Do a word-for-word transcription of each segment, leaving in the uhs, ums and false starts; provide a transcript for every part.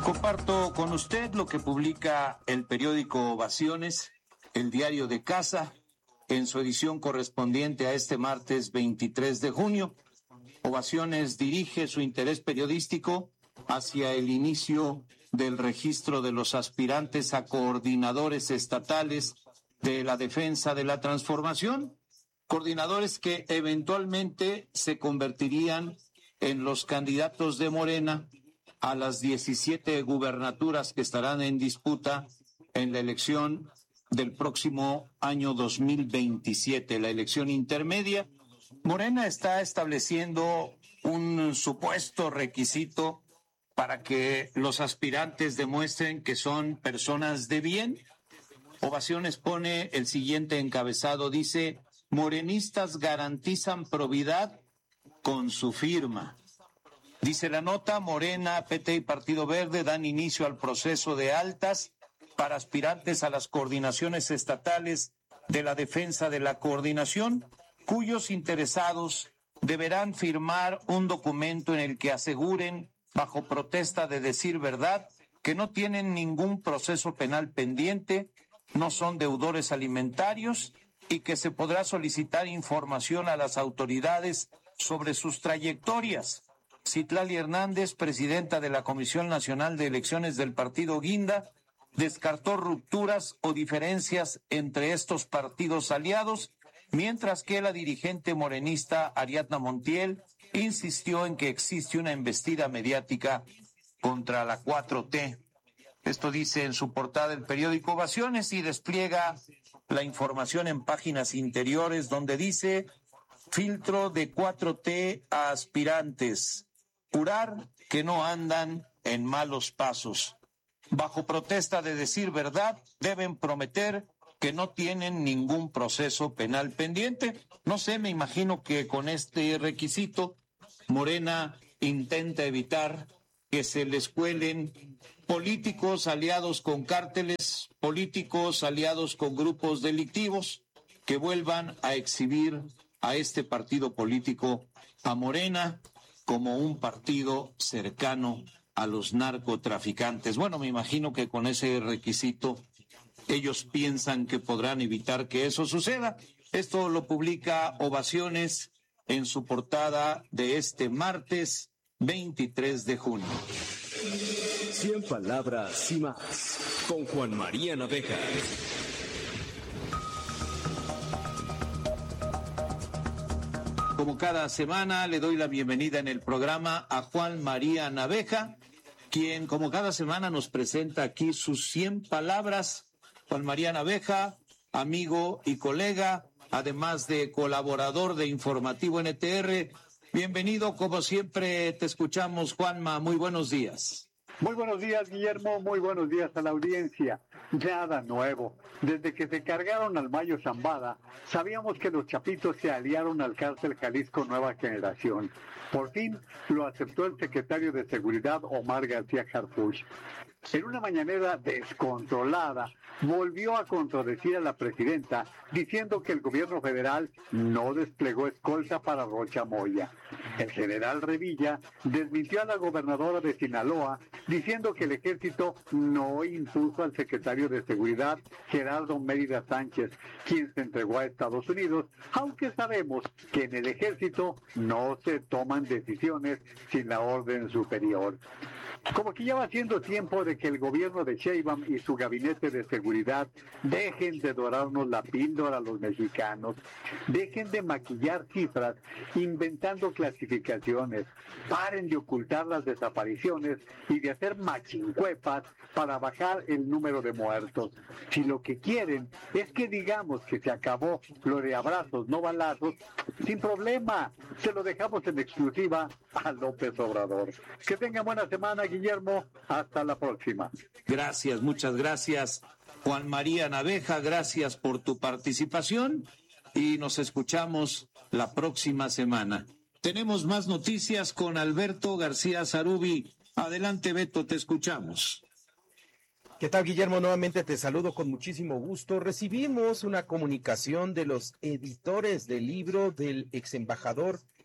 Comparto con usted lo que publica el periódico Ovaciones, el diario de casa, en su edición correspondiente a este martes veintitrés de junio. Ovaciones dirige su interés periodístico hacia el inicio del registro de los aspirantes a coordinadores estatales de la defensa de la transformación, coordinadores que eventualmente se convertirían en los candidatos de Morena a las diecisiete gubernaturas que estarán en disputa en la elección del próximo año dos mil veintisiete, la elección intermedia. Morena está estableciendo un supuesto requisito para que los aspirantes demuestren que son personas de bien. Ovaciones pone el siguiente encabezado, dice: morenistas garantizan probidad con su firma. Dice la nota: Morena, P T y Partido Verde dan inicio al proceso de altas para aspirantes a las coordinaciones estatales de la defensa de la coordinación, cuyos interesados deberán firmar un documento en el que aseguren, bajo protesta de decir verdad, que no tienen ningún proceso penal pendiente, no son deudores alimentarios y que se podrá solicitar información a las autoridades sobre sus trayectorias. Citlali Hernández, presidenta de la Comisión Nacional de Elecciones del Partido Guinda, descartó rupturas o diferencias entre estos partidos aliados, mientras que la dirigente morenista Ariadna Montiel insistió en que existe una embestida mediática contra la cuatro T. Esto dice en su portada el periódico Ovaciones y despliega la información en páginas interiores donde dice: filtro de cuatro T a aspirantes. Jurar que no andan en malos pasos. Bajo protesta de decir verdad, deben prometer que no tienen ningún proceso penal pendiente. No sé, me imagino que con este requisito Morena intenta evitar que se les cuelen políticos aliados con cárteles, políticos aliados con grupos delictivos, que vuelvan a exhibir a este partido político, a Morena, como un partido cercano a los narcotraficantes. Bueno, me imagino que con ese requisito ellos piensan que podrán evitar que eso suceda. Esto lo publica Ovaciones en su portada de este martes veintitrés de junio. Cien palabras y más, con Juan María Naveja. Como cada semana, le doy la bienvenida en el programa a Juan María Naveja, quien como cada semana nos presenta aquí sus cien palabras. Juan María Naveja, amigo y colega, además de colaborador de Informativo N T R. Bienvenido, como siempre te escuchamos, Juanma, muy buenos días. Muy buenos días, Guillermo, muy buenos días a la audiencia. Nada nuevo. Desde que se cargaron al Mayo Zambada, sabíamos que los chapitos se aliaron al cártel Jalisco Nueva Generación. Por fin lo aceptó el secretario de Seguridad, Omar García Harfuch. En una mañanera descontrolada, volvió a contradecir a la presidenta, diciendo que el gobierno federal no desplegó escolta para Rocha Moya. El general Revilla desmintió a la gobernadora de Sinaloa, diciendo que el ejército no impuso al secretario de Seguridad, Gerardo Mérida Sánchez, quien se entregó a Estados Unidos, aunque sabemos que en el ejército no se toman decisiones sin la orden superior. Como que ya va siendo tiempo de que el gobierno de Sheinbaum y su gabinete de seguridad dejen de dorarnos la píldora a los mexicanos, dejen de maquillar cifras inventando clasificaciones, paren de ocultar las desapariciones y de hacer machincuepas para bajar el número de muertos. Si lo que quieren es que digamos que se acabó lo de abrazos, no balazos, sin problema, se lo dejamos en exclusiva a López Obrador. Que tengan buena semana, Guillermo, hasta la próxima. Gracias, muchas gracias, Juan María Naveja, gracias por tu participación y nos escuchamos la próxima semana. Tenemos más noticias con Alberto García Zarubi. Adelante, Beto, te escuchamos. ¿Qué tal, Guillermo? Nuevamente te saludo con muchísimo gusto. Recibimos una comunicación de los editores del libro del ex embajador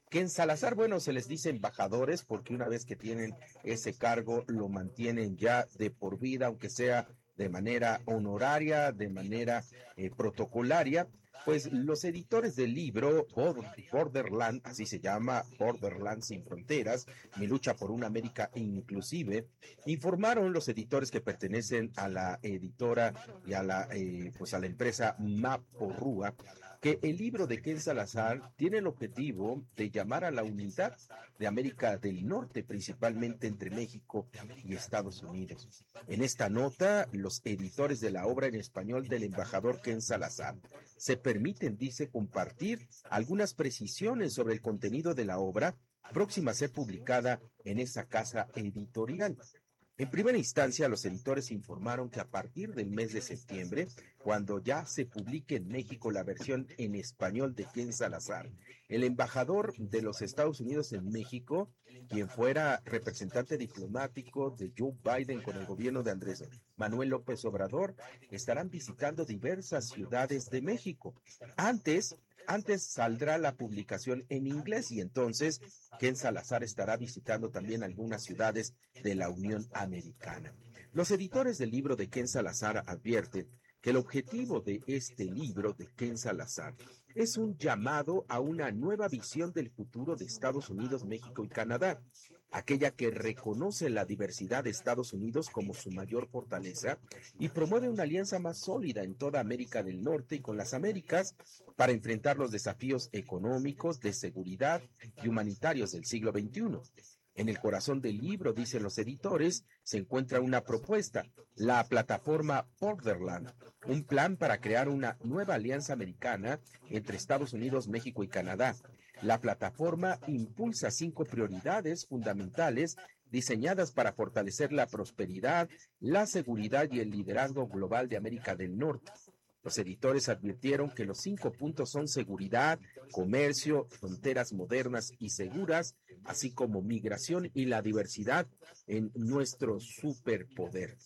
Ken Salazar, bueno, se les dice embajadores porque una vez que tienen ese cargo lo mantienen ya de por vida, aunque sea de manera honoraria, de manera eh, protocolaria. Pues los editores del libro Borderland, así se llama, Borderland sin fronteras, mi lucha por una América inclusive, informaron los editores que pertenecen a la editora y a la, eh, pues a la empresa Maporrúa, que el libro de Ken Salazar tiene el objetivo de llamar a la unidad de América del Norte, principalmente entre México y Estados Unidos. En esta nota, los editores de la obra en español del embajador Ken Salazar se permiten, dice, compartir algunas precisiones sobre el contenido de la obra próxima a ser publicada en esa casa editorial. En primera instancia, los editores informaron que a partir del mes de septiembre, cuando ya se publique en México la versión en español de Ken Salazar, el embajador de los Estados Unidos en México, quien fuera representante diplomático de Joe Biden con el gobierno de Andrés Manuel López Obrador, estarán visitando diversas ciudades de México. Antes, antes saldrá la publicación en inglés y entonces Ken Salazar estará visitando también algunas ciudades de la Unión Americana. Los editores del libro de Ken Salazar advierten que el objetivo de este libro de Ken Salazar es un llamado a una nueva visión del futuro de Estados Unidos, México y Canadá, aquella que reconoce la diversidad de Estados Unidos como su mayor fortaleza y promueve una alianza más sólida en toda América del Norte y con las Américas para enfrentar los desafíos económicos, de seguridad y humanitarios del siglo veintiuno. En el corazón del libro, dicen los editores, se encuentra una propuesta, la plataforma Borderland, un plan para crear una nueva alianza americana entre Estados Unidos, México y Canadá. La plataforma impulsa cinco prioridades fundamentales diseñadas para fortalecer la prosperidad, la seguridad y el liderazgo global de América del Norte. Los editores advirtieron que los cinco puntos son seguridad, comercio, fronteras modernas y seguras, así como migración y la diversidad en nuestro superpoder.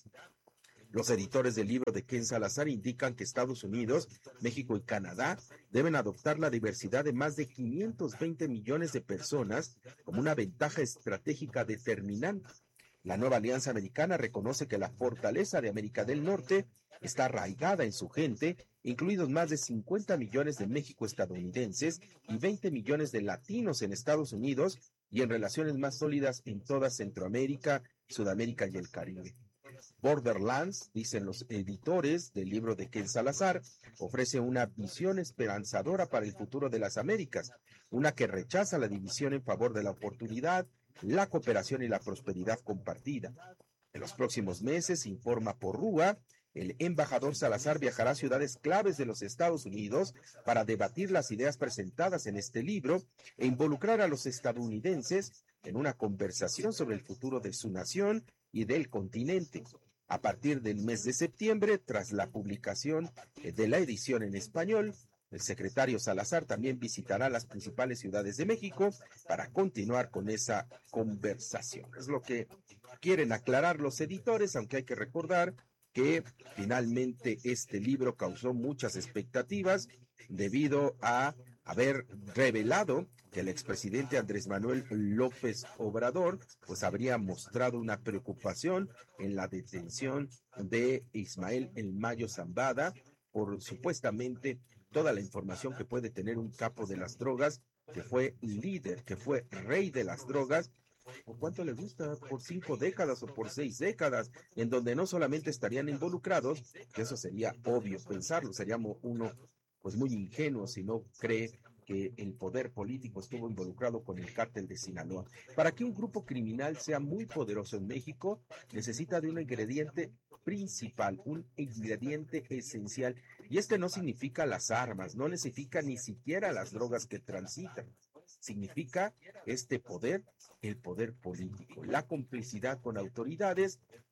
Los editores del libro de Ken Salazar indican que Estados Unidos, México y Canadá deben adoptar la diversidad de más de quinientos veinte millones de personas como una ventaja estratégica determinante. La nueva alianza americana reconoce que la fortaleza de América del Norte está arraigada en su gente, incluidos más de cincuenta millones de México-estadounidenses y veinte millones de latinos en Estados Unidos y en relaciones más sólidas en toda Centroamérica, Sudamérica y el Caribe. Borderlands, dicen los editores del libro de Ken Salazar, ofrece una visión esperanzadora para el futuro de las Américas, una que rechaza la división en favor de la oportunidad, la cooperación y la prosperidad compartida. En los próximos meses, informa Porrúa, el embajador Salazar viajará a ciudades claves de los Estados Unidos para debatir las ideas presentadas en este libro e involucrar a los estadounidenses en una conversación sobre el futuro de su nación y del continente. A partir del mes de septiembre, tras la publicación de la edición en español, el secretario Salazar también visitará las principales ciudades de México para continuar con esa conversación. Es lo que quieren aclarar los editores, aunque hay que recordar que finalmente este libro causó muchas expectativas debido a haber revelado que el expresidente Andrés Manuel López Obrador pues habría mostrado una preocupación en la detención de Ismael El Mayo Zambada por supuestamente toda la información que puede tener un capo de las drogas, que fue líder, que fue rey de las drogas, ¿por cuánto les gusta? Por cinco décadas o por seis décadas, en donde no solamente estarían involucrados, que eso sería obvio pensarlo, seríamos uno pues muy ingenuo si no cree que el poder político estuvo involucrado con el cártel de Sinaloa. Para que un grupo criminal sea muy poderoso en México, necesita de un ingrediente principal, un ingrediente esencial, y este no significa las armas, no necesita ni siquiera las drogas que transitan. Significa este poder, el poder político, la complicidad con autoridades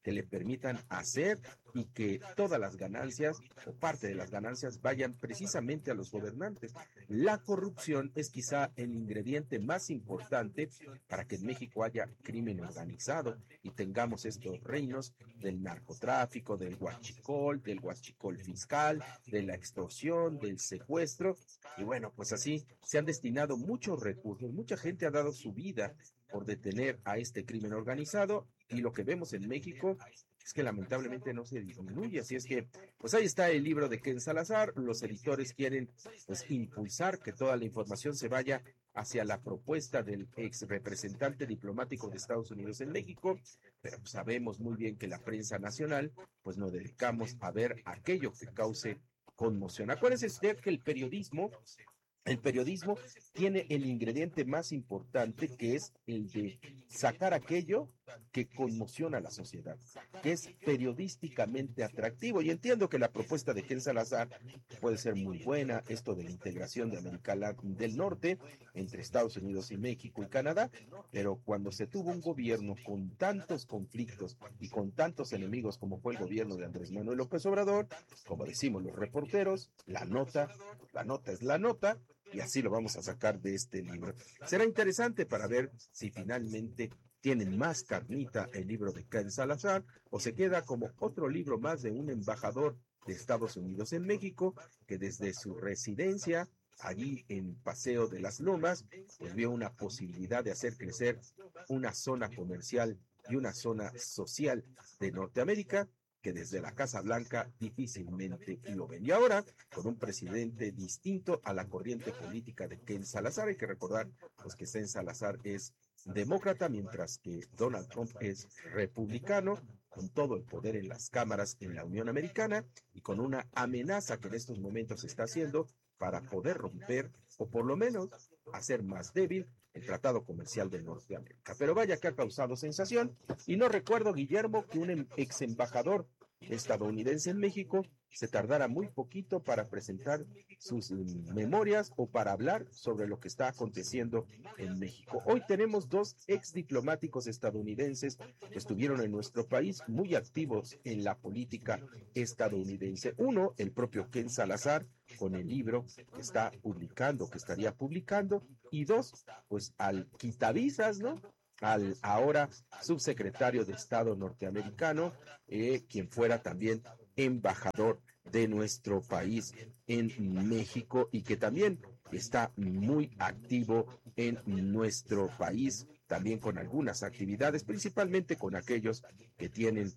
que le permitan hacer y que todas las ganancias o parte de las ganancias vayan precisamente a los gobernantes. La corrupción es quizá el ingrediente más importante para que en México haya crimen organizado y tengamos estos reinos del narcotráfico, del huachicol, del huachicol fiscal, de la extorsión, del secuestro. Y bueno, pues así se han destinado muchos recursos, mucha gente ha dado su vida por detener a este crimen organizado y lo que vemos en México es que lamentablemente no se disminuye. Así es que, pues ahí está el libro de Ken Salazar. Los editores quieren pues impulsar que toda la información se vaya hacia la propuesta del ex representante diplomático de Estados Unidos en México, pero pues sabemos muy bien que la prensa nacional pues nos dedicamos a ver aquello que cause conmoción. Acuérdese usted que el periodismo El periodismo tiene el ingrediente más importante, que es el de sacar aquello que conmociona a la sociedad, que es periodísticamente atractivo. Y entiendo que la propuesta de Ken Salazar puede ser muy buena, esto de la integración de América del Norte entre Estados Unidos y México y Canadá, pero cuando se tuvo un gobierno con tantos conflictos y con tantos enemigos como fue el gobierno de Andrés Manuel López Obrador, como decimos los reporteros, la nota, la nota es la nota, y así lo vamos a sacar de este libro. Será interesante para ver si finalmente tienen más carnita el libro de Ken Salazar o se queda como otro libro más de un embajador de Estados Unidos en México que desde su residencia allí en Paseo de las Lomas pues vio una posibilidad de hacer crecer una zona comercial y una zona social de Norteamérica que desde la Casa Blanca difícilmente lo ven. Y ahora, con un presidente distinto a la corriente política de Ken Salazar, hay que recordar pues, que Ken Salazar es demócrata, mientras que Donald Trump es republicano, con todo el poder en las cámaras en la Unión Americana y con una amenaza que en estos momentos está haciendo para poder romper o por lo menos hacer más débil el Tratado Comercial de Norteamérica. Pero vaya que ha causado sensación y no recuerdo, Guillermo, que un ex embajador estadounidense en México se tardara muy poquito para presentar sus um, memorias o para hablar sobre lo que está aconteciendo en México. Hoy tenemos dos ex diplomáticos estadounidenses que estuvieron en nuestro país muy activos en la política estadounidense. Uno, el propio Ken Salazar, con el libro que está publicando, que estaría publicando, y dos, pues al quitavisas, ¿no? Al ahora subsecretario de Estado norteamericano, eh, quien fuera también embajador de nuestro país en México y que también está muy activo en nuestro país, también con algunas actividades, principalmente con aquellos que tienen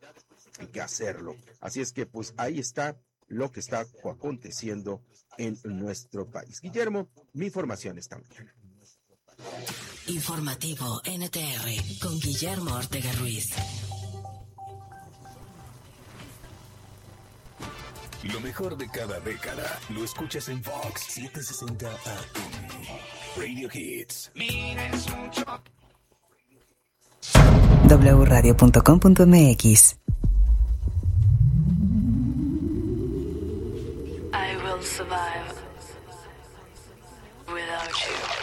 que hacerlo. Así es que pues ahí está lo que está aconteciendo en nuestro país. Guillermo, mi información esta mañana. Informativo N T R con Guillermo Ortega Ruiz. Lo mejor de cada década lo escuchas en Fox setecientos sesenta A M. Radio Hits. w radio punto com punto m x. I will survive without you.